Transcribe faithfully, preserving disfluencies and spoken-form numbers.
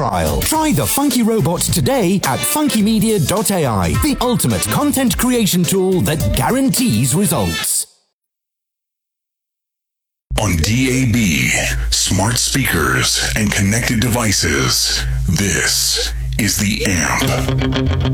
trial. Try the Funky Robot today at funky media dot A I, the ultimate content creation tool that guarantees results. On D A B, smart speakers, and connected devices, this is The Amp.